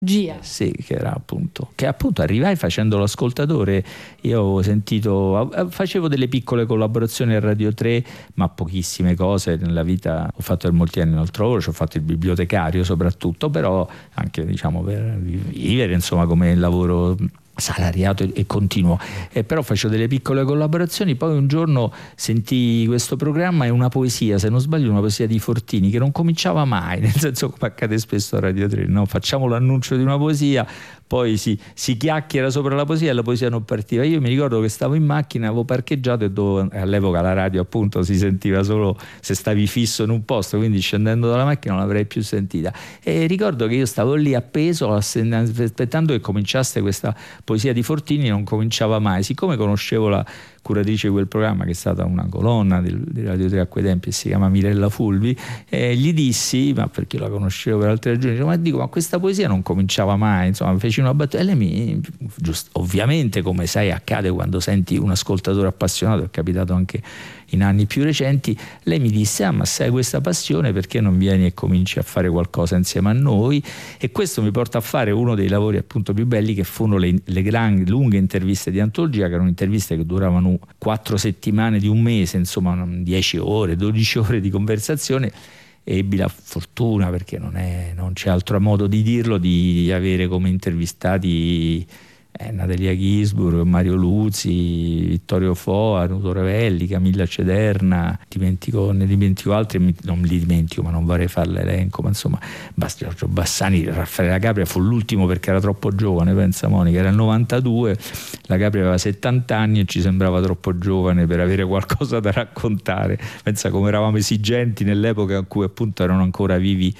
Gia. Sì, che appunto arrivai facendo l'ascoltatore. Io avevo sentito, facevo delle piccole collaborazioni a Radio 3, ma pochissime cose nella vita. Ho fatto per molti anni un altro lavoro, ho fatto il bibliotecario soprattutto, però anche diciamo per vivere insomma come lavoro salariato e continuo, però facevo delle piccole collaborazioni. Poi un giorno sentii questo programma e una poesia, se non sbaglio una poesia di Fortini, che non cominciava mai, nel senso, come accade spesso a Radio 3, no? Facciamo l'annuncio di una poesia, poi si chiacchiera sopra la poesia e la poesia non partiva. Io mi ricordo che stavo in macchina, avevo parcheggiato e all'epoca la radio appunto si sentiva solo se stavi fisso in un posto, quindi scendendo dalla macchina non l'avrei più sentita, e ricordo che io stavo lì appeso aspettando che cominciasse questa poesia di Fortini. Non cominciava mai. Siccome conoscevo la curatrice di quel programma, che è stata una colonna di Radio 3 a quei tempi e si chiama Mirella Fulvi, gli dissi, ma perché la conoscevo per altre ragioni, ma questa poesia non cominciava mai, insomma feci una battuta e lei ovviamente, come sai accade quando senti un ascoltatore appassionato, è capitato anche in anni più recenti, lei mi disse: ma se hai questa passione perché non vieni e cominci a fare qualcosa insieme a noi? E questo mi porta a fare uno dei lavori appunto più belli, che furono le grandi lunghe interviste di antologia, che erano interviste che duravano 4 settimane di un mese, insomma 10 ore, 12 ore di conversazione. E ebbi la fortuna, perché non c'è altro modo di dirlo, di avere come intervistati Natalia Ginzburg, Mario Luzi, Vittorio Foa, Nuto Revelli, Camilla Cederna, ne dimentico altri, non li dimentico, ma non vorrei fare l'elenco, ma insomma Giorgio Bassani. Raffaele La Capria fu l'ultimo perché era troppo giovane, pensa Monica, era il 92, La Capria aveva 70 anni e ci sembrava troppo giovane per avere qualcosa da raccontare. Pensa come eravamo esigenti nell'epoca in cui appunto erano ancora vivi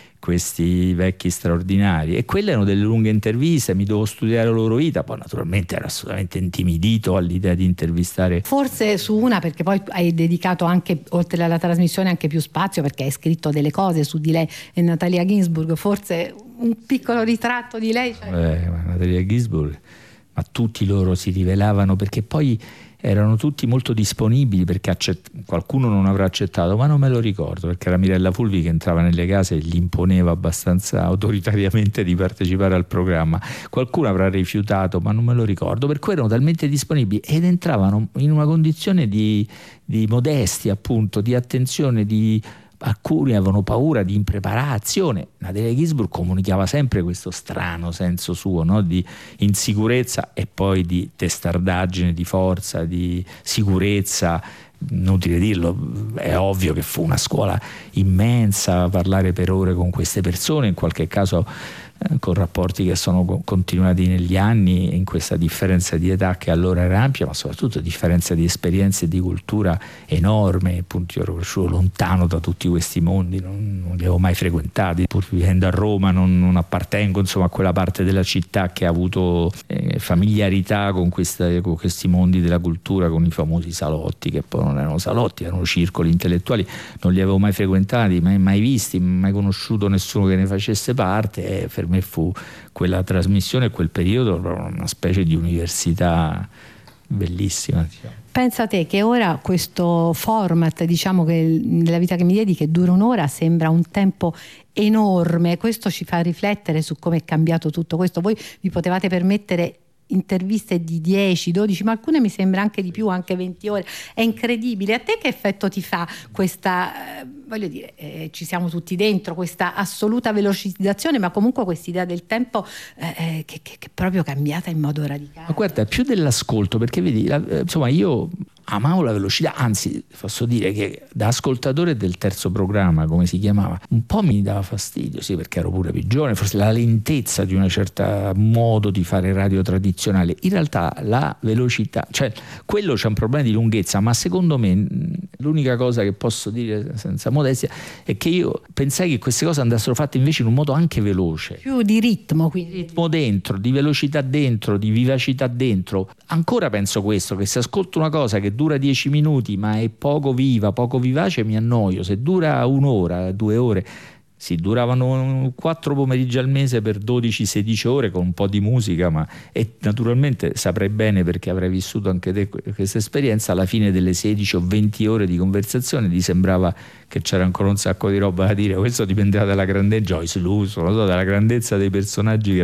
questi vecchi straordinari, e quelle erano delle lunghe interviste, mi dovevo studiare la loro vita. Poi naturalmente ero assolutamente intimidito all'idea di intervistare. Forse su una, perché poi hai dedicato anche, oltre alla trasmissione, anche più spazio, perché hai scritto delle cose su di lei e Natalia Ginzburg, forse un piccolo ritratto di lei. Natalia Ginzburg, ma tutti loro si rivelavano, perché poi erano tutti molto disponibili, perché qualcuno non avrà accettato, ma non me lo ricordo, perché era Mirella Fulvi che entrava nelle case e gli imponeva abbastanza autoritariamente di partecipare al programma. Qualcuno avrà rifiutato, ma non me lo ricordo, per cui erano talmente disponibili ed entravano in una condizione di modestia, appunto, di attenzione, alcuni avevano paura, di impreparazione. Natalia Ginzburg comunicava sempre questo strano senso suo, no? Di insicurezza e poi di testardaggine, di forza, di sicurezza. Inutile dirlo, è ovvio che fu una scuola immensa, parlare per ore con queste persone, in qualche caso con rapporti che sono continuati negli anni, in questa differenza di età che allora era ampia, ma soprattutto differenza di esperienze e di cultura enorme. Appunto io ero cresciuto lontano da tutti questi mondi, non li avevo mai frequentati, pur vivendo a Roma non appartengo insomma a quella parte della città che ha avuto familiarità con questi mondi della cultura, con i famosi salotti, che poi non erano salotti, erano circoli intellettuali. Non li avevo mai frequentati, mai visti, mai conosciuto nessuno che ne facesse parte, e per me fu quella trasmissione e quel periodo una specie di università bellissima, diciamo. Pensa te che ora questo format, diciamo, che nella vita che mi dedichi, che dura un'ora, sembra un tempo enorme. Questo ci fa riflettere su come è cambiato tutto questo. Voi vi potevate permettere interviste di 10, 12, ma alcune mi sembra anche di più, anche 20 ore. È incredibile. A te che effetto ti fa questa, voglio dire, ci siamo tutti dentro, questa assoluta velocizzazione, ma comunque quest'idea del tempo che è proprio cambiata in modo radicale? Ma guarda, più dell'ascolto, perché vedi, insomma, io amavo la velocità, anzi posso dire che da ascoltatore del terzo programma, come si chiamava, un po' mi dava fastidio, sì, perché ero pure più giovane, forse la lentezza di una certa modo di fare radio tradizionale. In realtà la velocità, cioè quello c'è un problema di lunghezza, ma secondo me l'unica cosa che posso dire senza modestia è che io pensai che queste cose andassero fatte invece in un modo anche veloce, più di ritmo, quindi ritmo dentro, di velocità dentro, di vivacità dentro. Ancora penso questo, che se ascolto una cosa che dura 10 minuti ma è poco viva, poco vivace, mi annoio. Se dura un'ora, 2 ore, Sì, duravano 4 pomeriggi al mese per 12-16 ore con un po' di musica, e naturalmente saprei bene, perché avrai vissuto anche te questa esperienza, alla fine delle 16 o 20 ore di conversazione ti sembrava che c'era ancora un sacco di roba da dire. Questo dipendeva dalla grandezza, Joyce Luso, dalla grandezza dei personaggi che